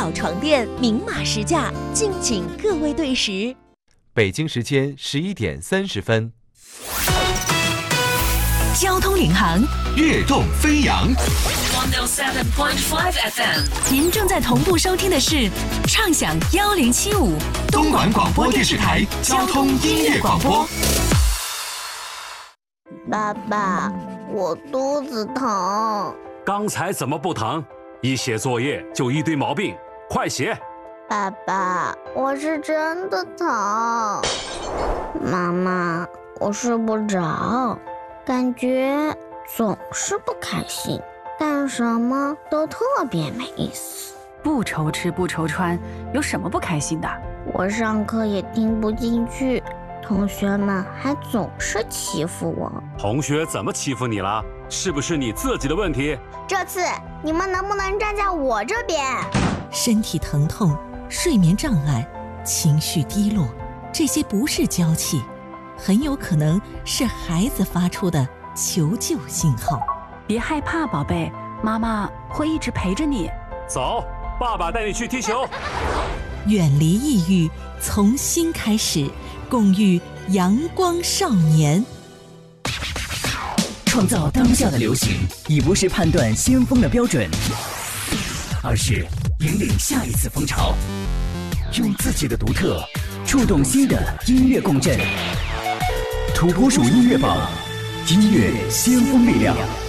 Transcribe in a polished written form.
宝床垫明码实价，敬请各位对时。 北京时间11点30分。 交通领航， 跃动飞扬。 107.5 FM， 您正在同步收听的是畅享1075 东莞广播电视台交通音乐广播。 爸爸，我肚子疼。 刚才怎么不疼？一写作业就一堆毛病，快写。 爸爸，我是真的疼。妈妈，我睡不着，感觉总是不开心，干什么都特别没意思。 不愁吃不愁穿，有什么不开心的？ 我上课也听不进去，同学们还总是欺负我。 同学怎么欺负你了？是不是你自己的问题？ 这次你们能不能站在我这边？ 身体疼痛、睡眠障碍、情绪低落，这些不是娇气，很有可能是孩子发出的求救信号。 别害怕，宝贝，妈妈会一直陪着你。 走，爸爸带你去踢球。 远离抑郁，从新开始，共育阳光少年。 创造当下的流行，已不是判断先锋的标准，而是引领下一次风潮，用自己的独特触动新的音乐共振。土拨鼠音乐榜，音乐先锋力量。